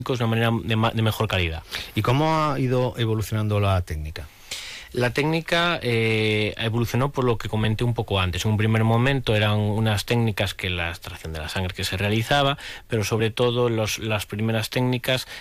de una manera de mejor calidad. ¿Y cómo ha ido evolucionando la técnica? La técnica evolucionó por lo que comenté un poco antes. En un primer momento eran unas técnicas que la extracción de la sangre que se realizaba, pero sobre todo las primeras técnicas